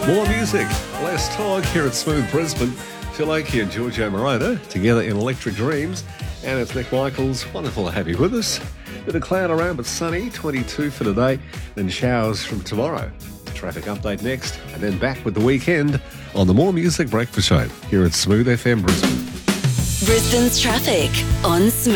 More music, less talk here at Smooth Brisbane. Phil Oakey and Giorgio Moroder together in Electric Dreams. And it's Nick Michaels. Wonderful to have you with us. Bit of cloud around but sunny, 22 for today, then showers from tomorrow. Traffic update next, and then back with the weekend on the More Music Breakfast Show here at Smooth FM Brisbane. Brisbane's traffic on Smooth.